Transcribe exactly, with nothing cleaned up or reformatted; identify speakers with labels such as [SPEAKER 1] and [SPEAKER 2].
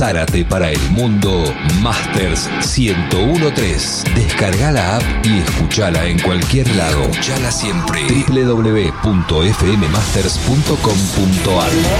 [SPEAKER 1] Zárate para el mundo Masters ciento uno punto tres. Descarga la app y escuchala en cualquier lado. Escuchala siempre. doble u doble u doble u punto f m masters punto com punto a r